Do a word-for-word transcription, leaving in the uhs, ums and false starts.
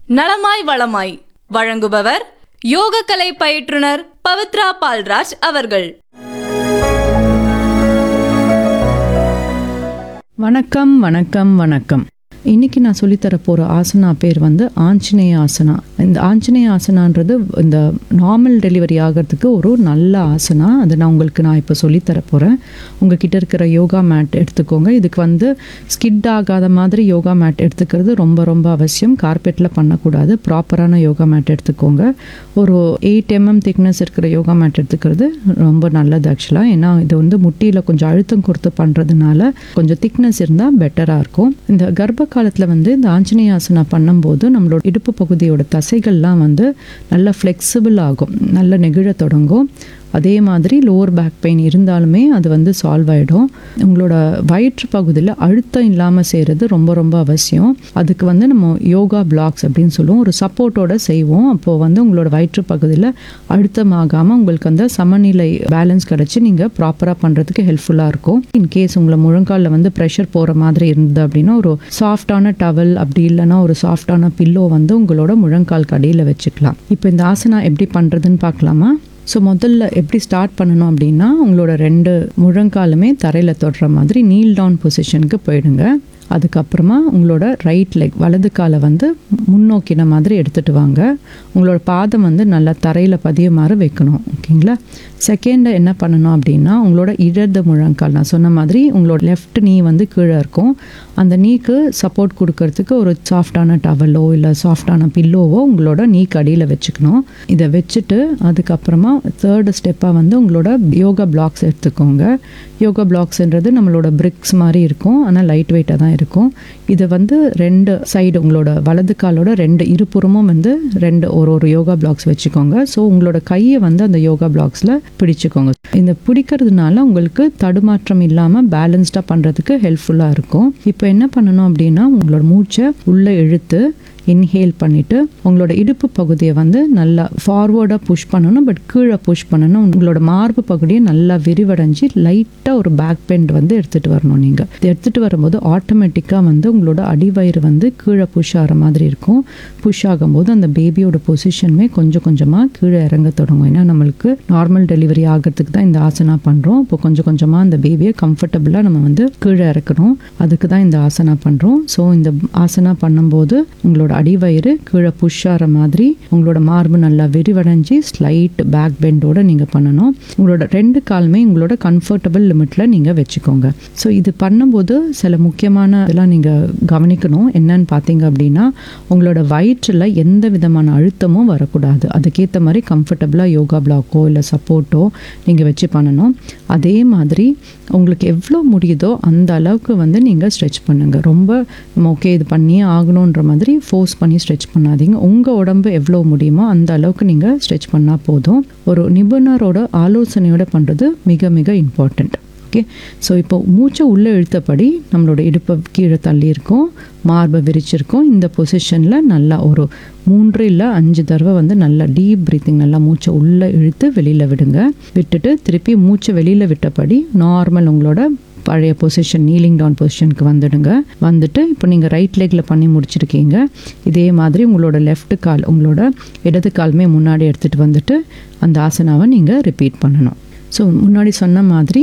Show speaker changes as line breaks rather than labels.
நலமாய் வளமாய் வழங்குபவர் யோகக்கலை பயிற்றுனர் பவித்ரா பால்ராஜ் அவர்கள்.
வணக்கம் வணக்கம் வணக்கம். இன்றைக்கி நான் சொல்லித்தர போகிற ஆசனா பேர் வந்து ஆஞ்சநேய ஆசனா. இந்த ஆஞ்சநேய ஆசனான்றது இந்த நார்மல் டெலிவரி ஆகிறதுக்கு ஒரு நல்ல ஆசனா. அதை நான் உங்களுக்கு நான் இப்போ சொல்லித்தர போகிறேன். உங்கள் கிட்ட இருக்கிற யோகா மேட் எடுத்துக்கோங்க. இதுக்கு வந்து ஸ்கிட் ஆகாத மாதிரி யோகா மேட் எடுத்துக்கிறது ரொம்ப ரொம்ப அவசியம். கார்பெட்டில் பண்ணக்கூடாது. ப்ராப்பரான யோகா மேட் எடுத்துக்கோங்க. ஒரு எயிட் எம்எம் திக்னஸ் இருக்கிற யோகா மேட் எடுத்துக்கிறது ரொம்ப நல்லது ஆக்சுவலாக. ஏன்னா இது வந்து முட்டியில் கொஞ்சம் அழுத்தம் கொடுத்து பண்ணுறதுனால கொஞ்சம் திக்னஸ் இருந்தால் பெட்டராக இருக்கும். இந்த கர்ப்ப காலத்தில் வந்து இந்த ஆஞ்சநேயாசனா பண்ணும்போது நம்மளோட இடுப்பு பகுதியோட தசைகள்லாம் வந்து நல்லா ஃப்ளெக்சிபிள் ஆகும், நல்லா நெகிழ தொடங்கும். அதே மாதிரி லோவர் பேக் பெயின் இருந்தாலுமே அது வந்து சால்வ் ஆகிடும். உங்களோட வயிற்று பகுதியில் அழுத்தம் இல்லாமல் செய்கிறது ரொம்ப ரொம்ப அவசியம். அதுக்கு வந்து நம்ம யோகா பிளாக்ஸ் அப்படின்னு சொல்லுவோம். ஒரு சப்போர்ட்டோடு செய்வோம். அப்போது வந்து உங்களோட வயிற்று பகுதியில் அழுத்தமாகாமல் உங்களுக்கு அந்த சமநிலை பேலன்ஸ் கிடச்சி நீங்கள் ப்ராப்பராக பண்ணுறதுக்கு ஹெல்ப்ஃபுல்லாக இருக்கும். இன்கேஸ் உங்களை முழங்காலில் வந்து ப்ரெஷர் போகிற மாதிரி இருந்தது அப்படின்னா ஒரு சாஃப்டான டவல் அப்படி இல்லைன்னா ஒரு சாஃப்டான பில்லோ வந்து உங்களோட முழங்கால் கடியில் வச்சுக்கலாம். இப்போ இந்த ஆசனா எப்படி பண்ணுறதுன்னு பார்க்கலாமா? ஸோ முதல்ல எப்படி ஸ்டார்ட் பண்ணணும் அப்படின்னா உங்களோட ரெண்டு முழங்காலுமே தரையில் தொடுற மாதிரி நீல் டவுன் பொசிஷனுக்கு போயிடுங்க. அதுக்கப்புறமா உங்களோட ரைட் லெக் வலது காலை வந்து முன்னோக்கின மாதிரி எடுத்துகிட்டு வாங்க. உங்களோட பாதம் வந்து நல்லா தரையில் பதியுமாறு வைக்கணும். ஓகேங்களா? செகண்ட் என்ன பண்ணணும் அப்படின்னா உங்களோட இடது முழங்கால், நான் சொன்ன மாதிரி உங்களோட லெஃப்ட் நீ வந்து கீழே இருக்கும். அந்த நீக்கு சப்போர்ட் கொடுக்கறதுக்கு ஒரு சாஃப்டான டவலோ இல்லை சாஃப்டான பில்லோவோ உங்களோட நீக்கு அடியில் வச்சுக்கணும். இதை வச்சுட்டு அதுக்கப்புறமா தேர்டு ஸ்டெப்பாக வந்து உங்களோட யோகா பிளாக்ஸ் எடுத்துக்கோங்க. யோகா பிளாக்ஸ்ன்றது நம்மளோட பிரிக்ஸ் மாதிரி இருக்கும், ஆனால் லைட் வெயிட்டாக தான் இருக்கும். இதை வந்து ரெண்டு சைடு உங்களோட வலது காலோட ரெண்டு இருபுறமும் வந்து ரெண்டு ஒரு ஒரு யோகா பிளாக்ஸ் வச்சுக்கோங்க. ஸோ உங்களோட கையை வந்து அந்த யோகா பிளாக்ஸில் பிடிச்சிக்கோங்க. இந்த பிடிக்கிறதுனால உங்களுக்கு தடுமாற்றம் இல்லாமல் பேலன்ஸ்டாக பண்ணுறதுக்கு ஹெல்ப்ஃபுல்லாக இருக்கும். இப்போ என்ன பண்ணணும் அப்படின்னா உங்களோட மூச்சை உள்ளே இழுத்து இன்ஹேல் பண்ணிவிட்டு உங்களோட இடுப்பு பகுதியை வந்து நல்லா ஃபார்வர்டாக புஷ் பண்ணணும், பட் கீழே புஷ் பண்ணணும். உங்களோட மார்பு பகுதியை நல்லா விரிவடைஞ்சி லைட்டாக ஒரு பேக் பெண்ட் வந்து எடுத்துகிட்டு வரணும். நீங்கள் இது எடுத்துகிட்டு வரும்போது ஆட்டோமேட்டிக்காக வந்து உங்களோட அடிவயிறு வந்து கீழே புஷ் ஆகிற மாதிரி இருக்கும். புஷ் ஆகும்போது அந்த பேபியோட பொசிஷனுமே கொஞ்சம் கொஞ்சமாக கீழே இறங்க தொடங்கும். ஏன்னா நம்மளுக்கு நார்மல் டெலிவரி ஆகிறதுக்கு தான் இந்த ஆசனா பண்ணுறோம். இப்போ கொஞ்சம் கொஞ்சமாக அந்த பேபியை கம்ஃபர்டபுளாக நம்ம வந்து கீழே இறக்கணும். அதுக்கு தான் இந்த ஆசனா பண்ணுறோம். ஸோ இந்த ஆசனா பண்ணும்போது உங்களோட அடிவயிறு கீழே புஷ் ஆகிற மாதிரி உங்களோட மார்பு நல்லா விரிவடைஞ்சி ஸ்லைட் பேக் பெண்டோட நீங்கள் பண்ணணும். உங்களோட ரெண்டு காலுமே உங்களோட கம்ஃபர்டபுள் லிமிட்டில் நீங்கள் வச்சுக்கோங்க. ஸோ இது பண்ணும்போது சில முக்கியமான இதெல்லாம் நீங்கள் கவனிக்கணும். என்னன்னு பார்த்தீங்க அப்படின்னா உங்களோட வயிற்றில் எந்த விதமான அழுத்தமும் வரக்கூடாது. அதுக்கேற்ற மாதிரி கம்ஃபர்டபுளாக யோகா பிளாக்கோ இல்லை சப்போர்ட்டோ நீங்கள் வச்சு பண்ணணும். அதே மாதிரி உங்களுக்கு எவ்வளோ முடியுதோ அந்த அளவுக்கு வந்து நீங்கள் ஸ்ட்ரெச் பண்ணுங்கள். ரொம்ப ஓகே இது பண்ணியே ஆகணுன்ற மாதிரி ஃபோர்ஸ் பண்ணி ஸ்ட்ரெச் பண்ணாதீங்க. உங்கள் உடம்பு எவ்வளோ முடியுமோ அந்த அளவுக்கு நீங்கள் ஸ்ட்ரெச் பண்ணால் போதும். ஒரு நிபுணரோட ஆலோசனையோட பண்ணுறது மிக மிக இம்பார்ட்டண்ட். ஓகே, ஸோ இப்போ மூச்சை உள்ளே இழுத்தபடி நம்மளோட இடுப்பை கீழே தள்ளியிருக்கோம், மார்பை விரிச்சிருக்கோம். இந்த பொசிஷனில் நல்லா ஒரு மூன்று இல்லை அஞ்சு தடவை வந்து நல்லா டீப் ப்ரீத்திங், நல்லா மூச்சை உள்ளே இழுத்து வெளியில் விடுங்க. விட்டுட்டு திருப்பி மூச்சை வெளியில் விட்டபடி நார்மல் உங்களோட பழைய பொசிஷன் நீலிங் டவுன் பொசிஷனுக்கு வந்துடுங்க. வந்துட்டு இப்போ நீங்கள் ரைட் லெக்கில் பண்ணி முடிச்சிருக்கீங்க. இதே மாதிரி உங்களோட லெஃப்ட் கால் உங்களோட இடது காலுமே முன்னாடி எடுத்துகிட்டு வந்துட்டு அந்த ஆசனாவை நீங்கள் ரிப்பீட் பண்ணணும். ஸோ முன்னாடி சொன்ன மாதிரி